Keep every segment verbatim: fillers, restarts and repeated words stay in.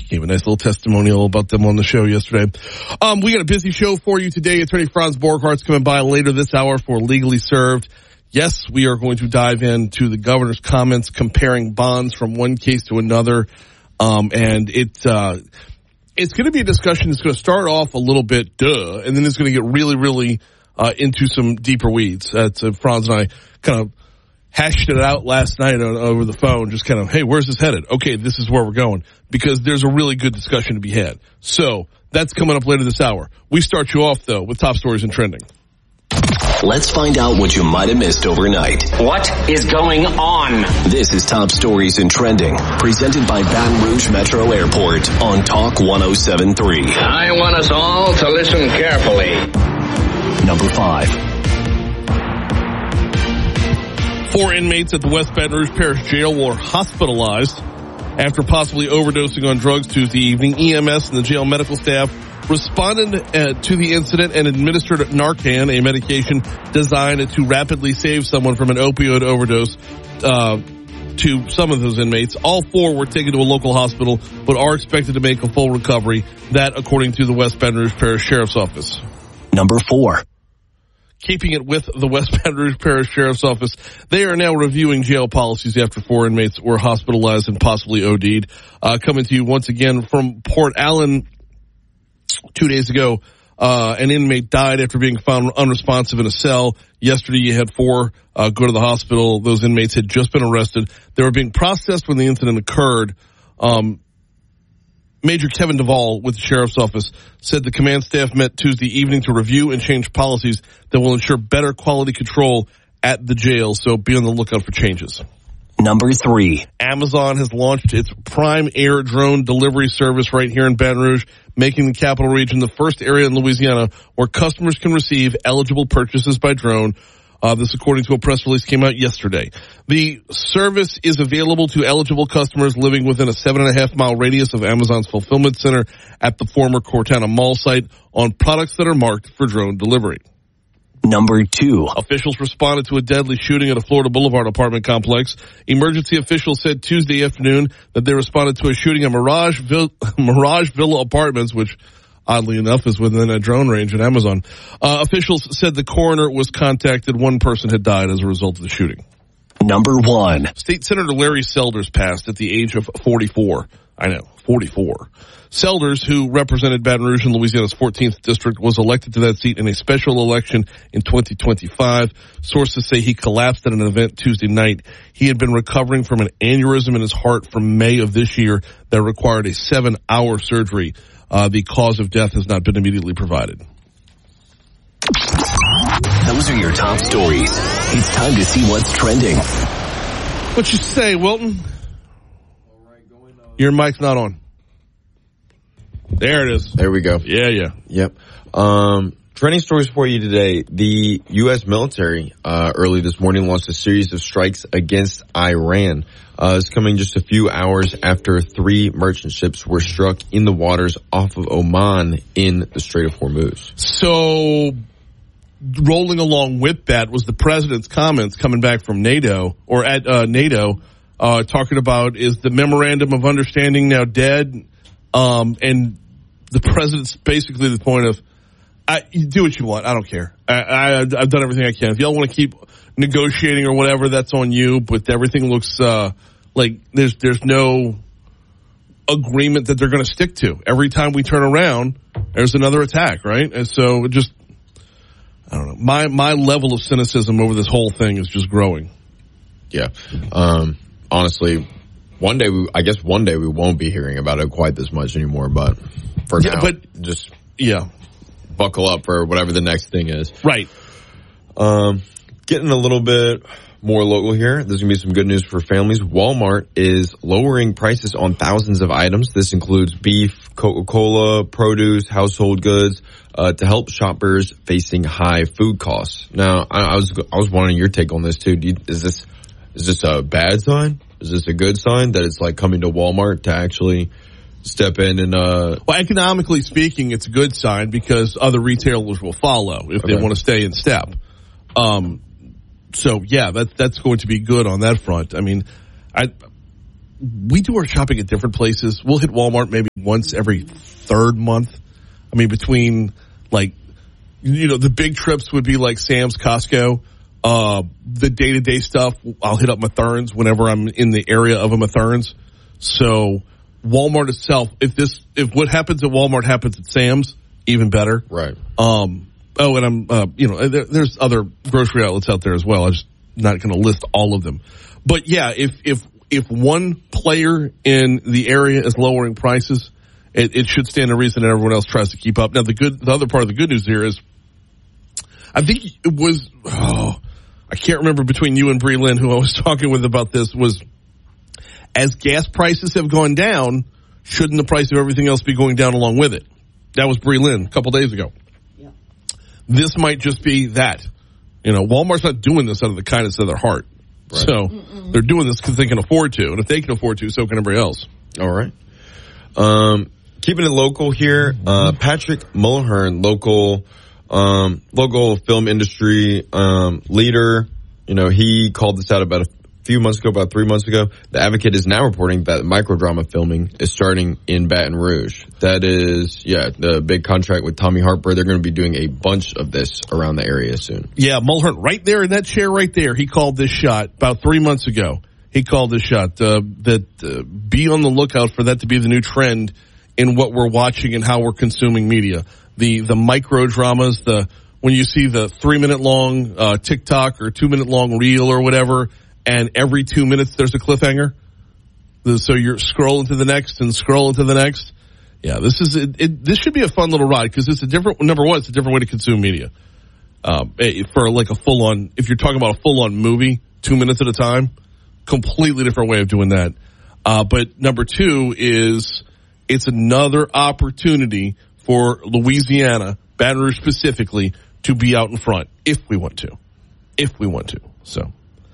Gave a nice little testimonial about them on the show yesterday. Um, we got a busy show for you today. Attorney Franz Borghart's coming by later this hour for Legally Served. Yes, we are going to dive into the governor's comments comparing bonds from one case to another. Um, and it, uh, it's going to be a discussion that's going to start off a little bit, duh, and then it's going to get really, really, uh, into some deeper weeds. That's, uh, Franz and I kind of hashed it out last night on, over the phone, just kind of, hey, where's this headed? Okay, this is where we're going, because there's a really good discussion to be had. So that's coming up later this hour. We start you off, though, with top stories and trending. Let's find out what you might have missed overnight. What is going on? This is Top Stories and Trending, presented by Baton Rouge Metro Airport on Talk one oh seven point three. I want us all to listen carefully. Number five. Four inmates at the West Baton Rouge Parish Jail were hospitalized after possibly overdosing on drugs Tuesday evening. E M S and the jail medical staff responded uh, to the incident and administered Narcan, a medication designed to rapidly save someone from an opioid overdose, uh, to some of those inmates. All four were taken to a local hospital, but are expected to make a full recovery. That, according to the West Baton Rouge Parish Sheriff's Office. Number four. Keeping it with the West Baton Rouge Parish Sheriff's Office, they are now reviewing jail policies after four inmates were hospitalized and possibly O D'd. Uh, coming to you once again from Port Allen. Two days ago, uh, an inmate died after being found unresponsive in a cell. Yesterday, you had four uh, go to the hospital. Those inmates had just been arrested. They were being processed when the incident occurred. Um, Major Kevin Duvall with the Sheriff's Office said the command staff met Tuesday evening to review and change policies that will ensure better quality control at the jail. So be on the lookout for changes. Number three. Amazon has launched its Prime Air drone delivery service right here in Baton Rouge, making the capital region the first area in Louisiana where customers can receive eligible purchases by drone. Uh, this according to a press release came out yesterday. The service is available to eligible customers living within a seven and a half mile radius of Amazon's fulfillment center at the former Cortana Mall site on products that are marked for drone delivery. Number two. Officials responded to a deadly shooting at a Florida Boulevard apartment complex. Emergency officials said Tuesday afternoon that they responded to a shooting at Mirage, Vill- Mirage Villa Apartments, which oddly enough is within a drone range at Amazon. Uh, officials said the coroner was contacted. One person had died as a result of the shooting. Number one. State Senator Larry Selders passed at the age of forty-four. I know, forty-four. Selders, who represented Baton Rouge in Louisiana's fourteenth district, was elected to that seat in a special election in twenty twenty-five. Sources say he collapsed at an event Tuesday night. He had been recovering from an aneurysm in his heart from May of this year that required a seven-hour surgery. Uh, the cause of death has not been immediately provided. Those are your top stories. It's time to see what's trending. What you say, Wilton? Your mic's not on. There it is. There we go. Yeah, yeah. Yep. Um, trending stories for you today. The U S military, uh, early this morning launched a series of strikes against Iran. Uh, it's coming just a few hours after three merchant ships were struck in the waters off of Oman in the Strait of Hormuz. So, rolling along with that was the president's comments coming back from NATO, or at uh, NATO, uh, talking about, is the memorandum of understanding now dead? Um, and the president's basically the point of, I, you do what you want. I don't care. I, I, I've done everything I can. If y'all want to keep negotiating or whatever, that's on you. But everything looks uh, like there's there's no agreement that they're going to stick to. Every time we turn around, there's another attack, right? And so it just, I don't know. My my level of cynicism over this whole thing is just growing. Yeah. Um, honestly, one day, we, I guess one day we won't be hearing about it quite this much anymore, but for yeah, now, but, just yeah, buckle up for whatever the next thing is. Right. Um, getting a little bit more local here. There's going to be some good news for families. Walmart is lowering prices on thousands of items. This includes beef, Coca-Cola, produce, household goods, uh, to help shoppers facing high food costs. Now, I, I was I was wondering your take on this too. Do you, is this is this a bad sign? Is this a good sign that it's like coming to Walmart to actually step in and, uh, well, economically speaking, it's a good sign because other retailers will follow if okay. they want to stay in step. Um, so yeah, that, that's going to be good on that front. I mean, I, we do our shopping at different places. We'll hit Walmart maybe once every third month. I mean, between like, you know, the big trips would be like Sam's, Costco. Uh, the day-to-day stuff, I'll hit up Mathern's whenever I'm in the area of a Mathern's. So Walmart itself, if this, if what happens at Walmart happens at Sam's, even better. Right. Um, oh, and I'm, uh, you know, there, there's other grocery outlets out there as well. I'm just not going to list all of them. But yeah, if, if, if one player in the area is lowering prices, it, it should stand to reason that everyone else tries to keep up. Now, the good, the other part of the good news here is, I think it was, oh, I can't remember between you and Bree Lynn, who I was talking with about this, was as gas prices have gone down, shouldn't the price of everything else be going down along with it? That was Bree Lynn a couple days ago. Yeah. This might just be that. You know, Walmart's not doing this out of the kindness of their heart. Right. So Mm-mm. they're doing this because they can afford to. And if they can afford to, so can everybody else. All right. Um, keeping it local here, uh, Patrick Mulhern, local Um, local film industry, um, leader, you know, he called this out about a few months ago, about three months ago. The Advocate is now reporting that microdrama filming is starting in Baton Rouge. That is, yeah, the big contract with Tommy Harper. They're going to be doing a bunch of this around the area soon. Yeah, Mulhern, right there in that chair right there, he called this shot about three months ago. He called this shot, uh, that, uh, be on the lookout for that to be the new trend in what we're watching and how we're consuming media. The, the micro dramas, the, when you see the three minute long, uh, TikTok or two minute long reel or whatever, and every two minutes there's a cliffhanger. So you're scrolling to the next and scrolling to the next. Yeah, this is, it, it, this should be a fun little ride because it's a different, number one, it's a different way to consume media. Um, for like a full on, if you're talking about a full on movie, two minutes at a time, completely different way of doing that. Uh, but number two is, it's another opportunity for Louisiana, Baton Rouge specifically, to be out in front if we want to. If we want to. So,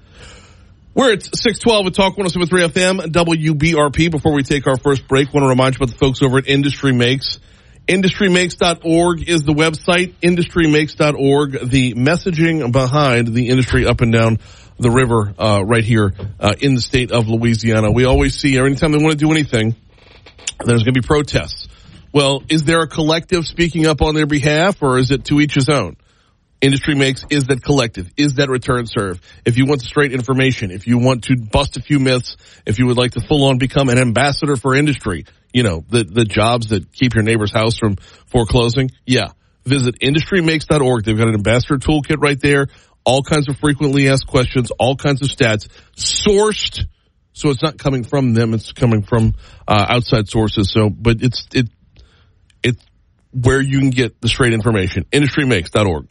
we're at six twelve at Talk one oh seven point three F M, W B R P. Before we take our first break, want to remind you about the folks over at Industry Makes. Industry Makes dot org is the website. Industry Makes dot org, the messaging behind the industry up and down the river uh, right here uh, in the state of Louisiana. We always see, anytime they want to do anything, there's going to be protests. Well, is there a collective speaking up on their behalf, or is it to each his own? Industry Makes is that collective, is that return serve. If you want straight information, if you want to bust a few myths, if you would like to full on become an ambassador for industry, you know, the, the jobs that keep your neighbor's house from foreclosing, yeah, visit Industry Makes dot org. They've got an ambassador toolkit right there, all kinds of frequently asked questions, all kinds of stats, sourced, so it's not coming from them, it's coming from uh, outside sources. So, but it's, it, it's where you can get the straight information. Industry Makes dot org.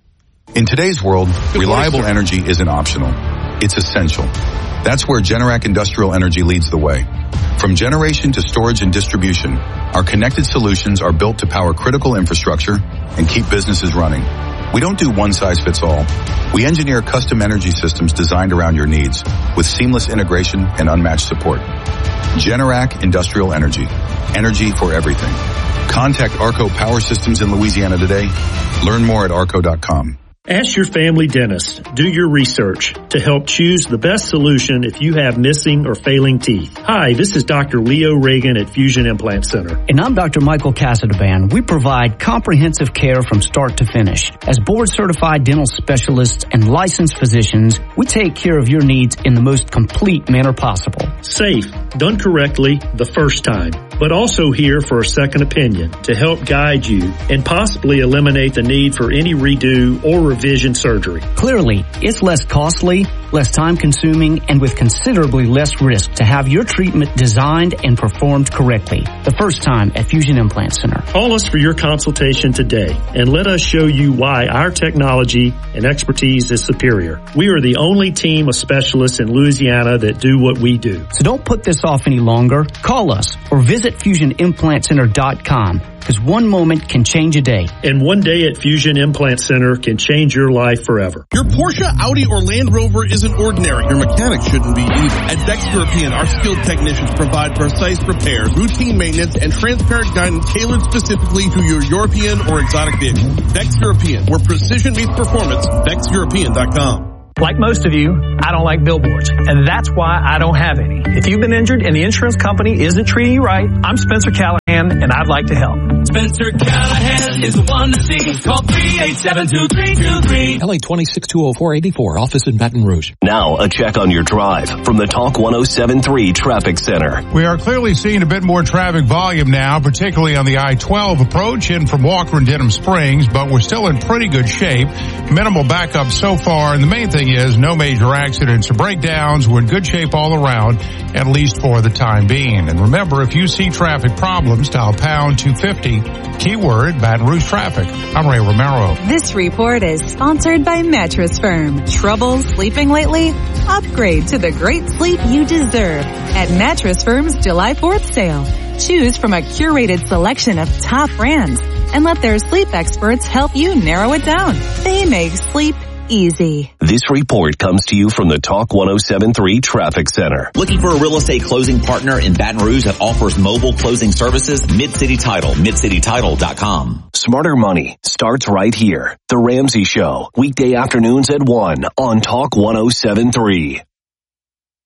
In today's world, reliable energy isn't optional. It's essential. That's where Generac Industrial Energy leads the way. From generation to storage and distribution, our connected solutions are built to power critical infrastructure and keep businesses running. We don't do one size fits all. We engineer custom energy systems designed around your needs with seamless integration and unmatched support. Generac Industrial Energy. Energy for everything. Contact Arco Power Systems in Louisiana today. Learn more at arco dot com. Ask your family dentist, do your research to help choose the best solution if you have missing or failing teeth. Hi, this is Doctor Leo Reagan at Fusion Implant Center. And I'm Doctor Michael Casadban. We provide comprehensive care from start to finish. As board-certified dental specialists and licensed physicians, we take care of your needs in the most complete manner possible. Safe, done correctly the first time, but also here for a second opinion to help guide you and possibly eliminate the need for any redo or revision surgery. Clearly, it's less costly, less time-consuming, and with considerably less risk to have your treatment designed and performed correctly. The first time at Fusion Implant Center. Call us for your consultation today and let us show you why our technology and expertise is superior. We are the only team of specialists in Louisiana that do what we do. So don't put this off any longer. Call us or visit fusion implant center dot com. Because one moment can change a day. And one day at Fusion Implant Center can change your life forever. Your Porsche, Audi, or Land Rover isn't ordinary. Your mechanic shouldn't be either. At Vex European, our skilled technicians provide precise repairs, routine maintenance, and transparent guidance tailored specifically to your European or exotic vehicle. Vex European, where precision meets performance. Vex European dot com. Like most of you, I don't like billboards, and that's why I don't have any. If you've been injured and the insurance company isn't treating you right, I'm Spencer Callahan, and I'd like to help. Spencer Callahan is the one to see. Call three eight seven, two three two three. L A twenty-six two oh four eighty-four, office in Baton Rouge. Now, a check on your drive from the Talk one oh seven point three Traffic Center. We are clearly seeing a bit more traffic volume now, particularly on the I twelve approach in from Walker and Denham Springs, but we're still in pretty good shape. Minimal backup so far, and the main thing is no major accidents or breakdowns. We're in good shape all around, at least for the time being. And remember, if you see traffic problems, dial pound two fifty, keyword Baton Rouge Traffic. I'm Ray Romero. This report is sponsored by Mattress Firm. Trouble sleeping lately? Upgrade to the great sleep you deserve at Mattress Firm's July fourth sale. Choose from a curated selection of top brands and let their sleep experts help you narrow it down. They make sleep easy. This report comes to you from the Talk one oh seven point three Traffic Center. Looking for a real estate closing partner in Baton Rouge that offers mobile closing services? Mid-City Title, mid city title dot com. Smarter money starts right here. The Ramsey Show, weekday afternoons at one on Talk one oh seven point three.